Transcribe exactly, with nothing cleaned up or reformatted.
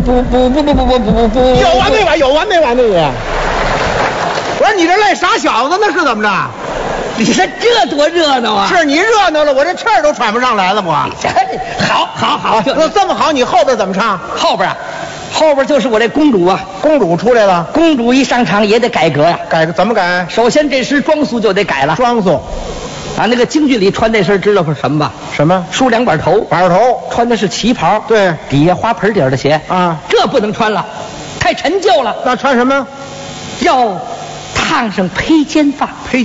不不不不不不不不不， 有完没完？有完没完？这个，我说你这赖傻小子，那是怎么着？ 你说这多热闹啊！ 是你热闹了，我这气儿都喘不上来了，我。 好，好，好， 那这么好，你后边怎么唱？ 后边啊，后边就是我这公主啊。 公主出来了， 公主一上场也得改革呀、啊。 改怎么改？ 首先这身装束就得改了。 装束。 啊，那个京剧里穿那身知道是什么吧？ 什么？ 梳两板头， 板头， 穿的是旗袍， 对， 底下花盆底儿的鞋啊， 这不能穿了，太陈旧了。 那穿什么？ 要烫上披肩发。 披